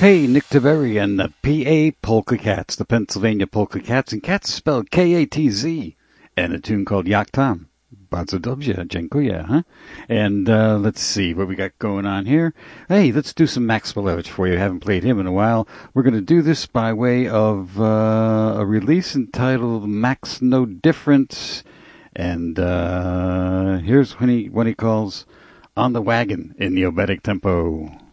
Hey, Nick Taberry and the PA Polka Cats, the Pennsylvania Polka Cats, and cats spelled K-A-T-Z, and a tune called Yak Tam. Bardzo dobrze, dziękuję, huh? And let's see what we got going on here. Hey, let's do some Max Malevich for you. I haven't played him in a while. We're going to do this by way of a release entitled Max No Difference. And here's when he calls On the Wagon in the Oberek tempo.